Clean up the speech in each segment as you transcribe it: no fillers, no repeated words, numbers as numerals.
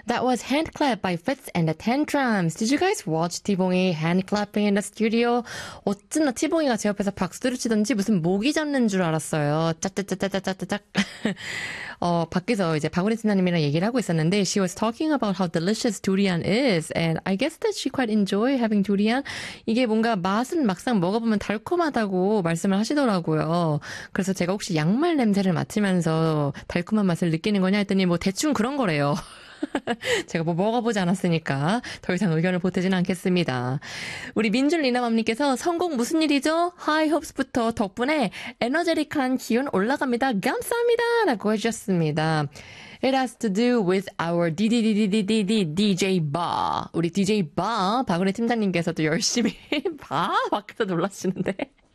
That was Hand Clap by Fitz and the Tantrums. Did you guys watch 티봉이 hand clapping in the studio? 어쩌나 티봉이가 제 옆에서 박수를 치던지 무슨 모기 잡는 줄 알았어요. 짜짜짜짜짜짜짝. 밖에서 이제 박우리 팀장님이랑 얘기를 하고 있었는데 she was talking about how delicious durian is and I guess that she quite enjoy having durian. 이게 뭔가 맛은 막상 먹어보면 달콤하다고 말씀을 하시더라고요. 그래서 제가 혹시 양말 냄새를 맡으면서 달콤한 맛을 느끼는 거냐 했더니 뭐 대충 그런 거래요. 제가 뭐 먹어보지 않았으니까 더 이상 의견을 보태지는 않겠습니다. 우리 민준 리나맘님께서 선곡 무슨 일이죠? High Hopes부터 덕분에 에너제틱한 기운 올라갑니다. 감사합니다. 라고 해주셨습니다. It has to do with our DJ 바. 우리 DJ 바 박은혜 팀장님께서도 열심히 밖에서 놀라시는데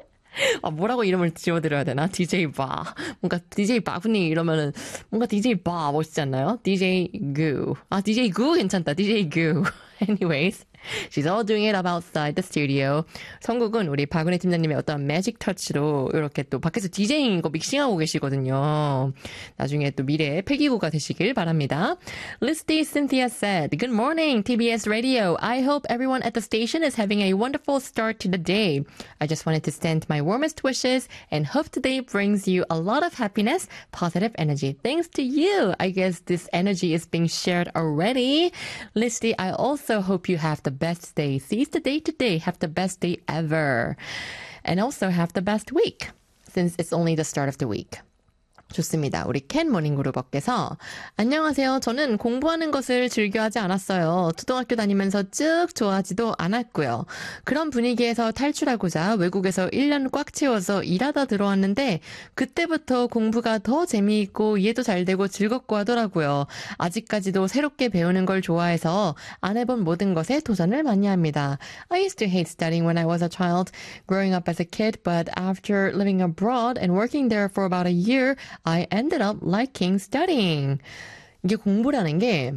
뭐라고 이름을 지어드려야 되나? DJ 바. 뭔가 DJ 바구니 이러면은 뭔가 DJ 바 멋있지 않나요? DJ 구. DJ 구 괜찮다. DJ 구. Anyways. She's all doing it up outside the studio. 선곡은 우리 박은혜 팀장님의 어떤 매직 터치로 이렇게 또 밖에서 DJ인 거 믹싱하고 계시거든요. 나중에 또 미래의 패기구가 되시길 바랍니다. Listy Cynthia said, Good morning, TBS Radio. I hope everyone at the station is having a wonderful start to the day. I just wanted to send my warmest wishes and hope today brings you a lot of happiness, positive energy. Thanks to you. I guess this energy is being shared already. Listy, I also hope you have the best day. Seize the day today. Have the best day ever. And also have the best week since it's only the start of the week. 좋습니다. 우리 캔 모닝그룹업께서 안녕하세요. 저는 공부하는 것을 즐겨하지 않았어요. 초등학교 다니면서 쭉 좋아하지도 않았고요. 그런 분위기에서 탈출하고자 외국에서 1년 꽉 채워서 일하다 들어왔는데 그때부터 공부가 더 재미있고 이해도 잘 되고 즐겁고 하더라고요. 아직까지도 새롭게 배우는 걸 좋아해서 안 해본 모든 것에 도전을 많이 합니다. I used to hate studying when I was a child, growing up as a kid, but after living abroad and working there for about a year, I ended up liking studying. 이게 공부라는 게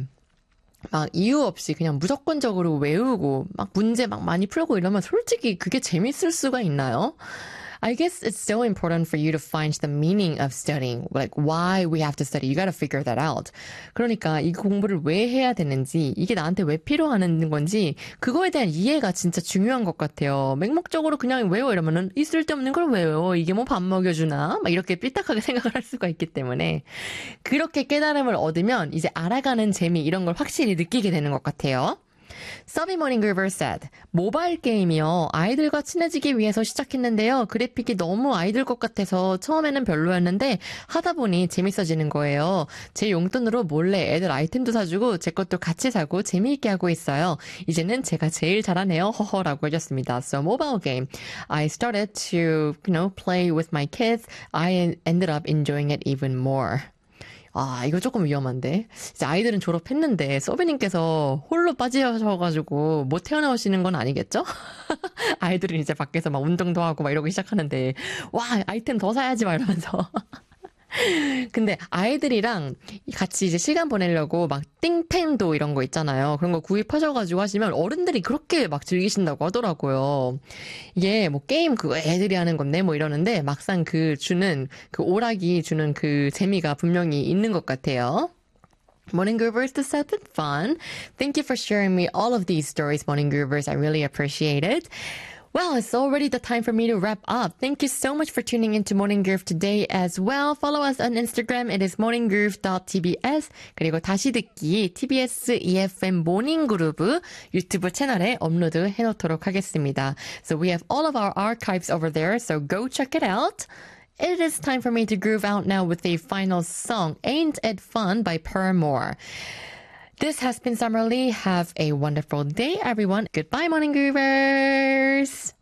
막 이유 없이 그냥 무조건적으로 외우고 막 문제 막 많이 풀고 이러면 솔직히 그게 재밌을 수가 있나요? I guess it's so important for you to find the meaning of studying, like why we have to study. You gotta figure that out. 그러니까 이 공부를 왜 해야 되는지, 이게 나한테 왜 필요한 건지 그거에 대한 이해가 진짜 중요한 것 같아요. 맹목적으로 그냥 외워 이러면은 이 쓸데없는 걸 외워. 이게 뭐 밥 먹여주나? 막 이렇게 삐딱하게 생각을 할 수가 있기 때문에 그렇게 깨달음을 얻으면 이제 알아가는 재미 이런 걸 확실히 느끼게 되는 것 같아요. 서비 모닝 그루버 said, 모바일 게임이요. 아이들과 친해지기 위해서 시작했는데요. 그래픽이 너무 아이들 것 같아서 처음에는 별로였는데 하다 보니 재밌어지는 거예요. 제 용돈으로 몰래 애들 아이템도 사주고 제 것도 같이 사고 재미있게 하고 있어요. 이제는 제가 제일 잘하네요. 허허라고 해줬습니다. So mobile game. I started to, play with my kids. I ended up enjoying it even more. 이거 조금 위험한데. 이제 아이들은 졸업했는데 서비님께서 홀로 빠지셔가지고 못 태어나오시는 건 아니겠죠? 아이들은 이제 밖에서 막 운동도 하고 막 이러고 시작하는데 와 아이템 더 사야지 막 이러면서. 근데 아이들이랑 같이 이제 시간 보내려고 막 띵펜도 이런 거 있잖아요. 그런 거 구입하셔가지고 하시면 어른들이 그렇게 막 즐기신다고 하더라고요. 이게 뭐 게임 그거 애들이 하는 건데 뭐 이러는데 막상 그 오락이 주는 그 재미가 분명히 있는 것 같아요. Morning Groovers, this has been fun. Thank you for sharing me all of these stories, Morning Groovers. I really appreciate it. Well, it's already the time for me to wrap up. Thank you so much for tuning into Morning Groove today as well. Follow us on Instagram. It is morninggroove.tbs. 그리고 다시 듣기 TBS EFM 모닝 그루브 유튜브 채널에 업로드 해놓도록 하겠습니다. So we have all of our archives over there, so go check it out. It is time for me to groove out now with the final song, Ain't It Fun by Paramore. This has been Summer Lee. Have a wonderful day, everyone. Goodbye, Morning Groovers!